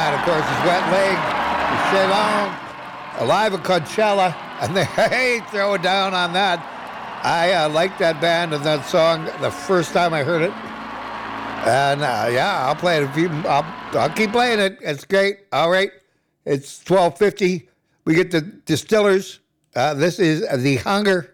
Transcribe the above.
That, of course, is Wet Leg, Chalon, Alive at Coachella, and they throw it down on that. I liked that band and that song the first time I heard it. And I'll play it. I'll keep playing it. It's great. All right. It's 12:50. We get the Distillers. This is The Hunger.